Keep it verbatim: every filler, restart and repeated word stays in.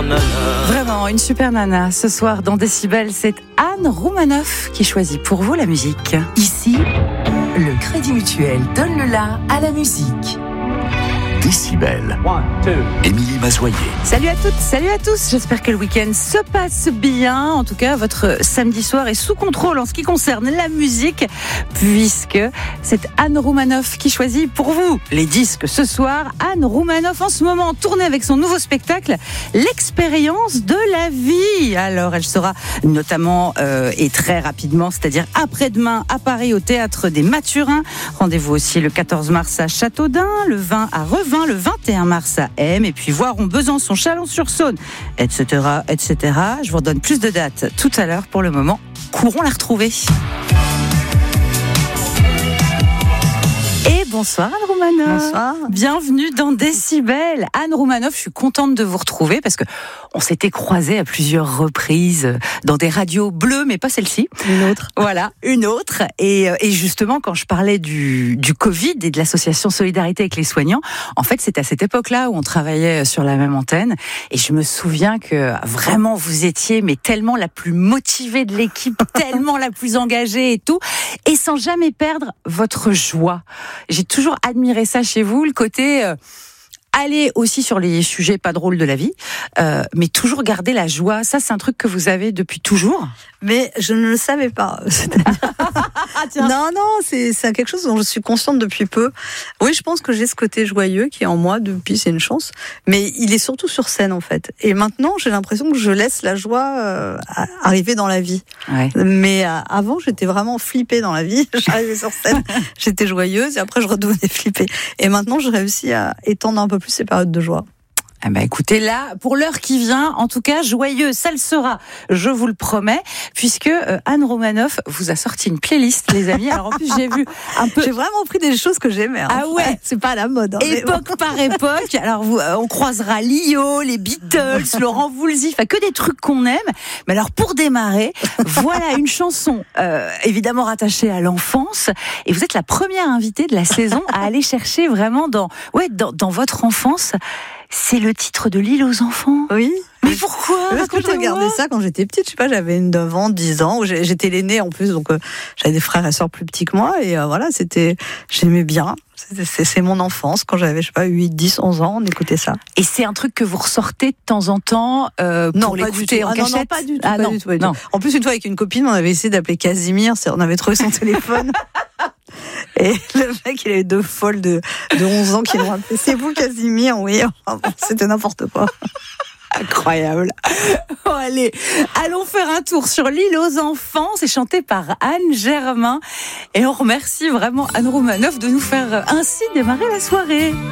nana. Vraiment, une super nana. Ce soir, dans Décibel, c'est Anne Roumanoff qui choisit pour vous la musique. Ici, le Crédit Mutuel donne le la à la musique. Décibel. Émilie Mazoyer. Salut à toutes, salut à tous. J'espère que le week-end se passe bien. En tout cas, votre samedi soir est sous contrôle en ce qui concerne la musique, puisque c'est Anne Roumanoff qui choisit pour vous les disques ce soir. Anne Roumanoff, en ce moment, en tournée avec son nouveau spectacle, L'expérience de la vie. Alors, elle sera notamment euh, et très rapidement, c'est-à-dire après-demain à Paris au Théâtre des Mathurins. Rendez-vous aussi le quatorze mars à Châteaudun, le vingt à Revin, le vingt et un mars à M, et puis Voiron, Besançon, Chalon-sur-Saône, et cetera, et cetera. Je vous redonne plus de dates tout à l'heure. Pour le moment, courons la retrouver. Et bonsoir Anne Roumanoff. Bonsoir. Bienvenue dans Décibel. Anne Roumanoff, je suis contente de vous retrouver parce que on s'était croisés à plusieurs reprises dans des radios bleues, mais pas celle-ci. Une autre. Voilà, une autre. Et, et justement, quand je parlais du, du Covid et de l'association Solidarité avec les soignants, en fait, c'est à cette époque-là où on travaillait sur la même antenne. Et je me souviens que vraiment, vous étiez mais tellement la plus motivée de l'équipe, tellement la plus engagée et tout, et sans jamais perdre votre joie. J'ai toujours admiré ça chez vous, le côté euh, aller aussi sur les sujets pas drôles de la vie, euh, mais toujours garder la joie. Ça, c'est un truc que vous avez depuis toujours. Mais je ne le savais pas. non, non, c'est, c'est quelque chose dont je suis consciente depuis peu. Oui, je pense que j'ai ce côté joyeux qui est en moi depuis, c'est une chance. Mais il est surtout sur scène, en fait. Et maintenant, j'ai l'impression que je laisse la joie euh, arriver dans la vie. Ouais. Mais euh, avant, j'étais vraiment flippée dans la vie. J'arrivais sur scène, j'étais joyeuse et après, je redevenais flippée. Et maintenant, j'ai réussi à étendre un peu plus ces périodes de joie. Eh ben écoutez, là, pour l'heure qui vient, en tout cas, joyeux, ça le sera, je vous le promets, puisque euh, Anne Roumanoff vous a sorti une playlist, les amis. Alors en plus, j'ai vu un peu... J'ai vraiment pris des choses que j'aimais. Hein. Ah ouais, c'est pas à la mode. Hein, époque bon. par époque. Alors vous, euh, on croisera Lio, les Beatles, Laurent Voulzy, enfin que des trucs qu'on aime. Mais alors pour démarrer, voilà une chanson euh, évidemment rattachée à l'enfance. Et vous êtes la première invitée de la saison à aller chercher vraiment dans, ouais, dans, dans votre enfance. C'est le titre de L'île aux enfants. Oui. Mais pourquoi? Parce que je regardais ça quand j'étais petite, je sais pas, j'avais neuf ans, dix ans, j'étais l'aînée en plus, donc euh, j'avais des frères et sœurs plus petits que moi, et euh, voilà, c'était, j'aimais bien. C'est, c'est, c'est mon enfance, quand j'avais, je sais pas, huit, dix, onze ans, on écoutait ça. Et c'est un truc que vous ressortez de temps en temps euh, pour non, l'écouter en ah, cachette? Non, non, pas du tout. Ah, pas non, du tout, pas du non. tout. En plus, une fois avec une copine, on avait essayé d'appeler Casimir, on avait trouvé son téléphone. Et le mec, il avait deux folles de, de onze ans qui l'ont appelé. C'est vous, Casimir? Oui, c'était n'importe quoi. Incroyable. Bon, allez, allons faire un tour sur L'île aux enfants. C'est chanté par Anne Germain. Et on remercie vraiment Anne Roumanoff de nous faire ainsi démarrer la soirée.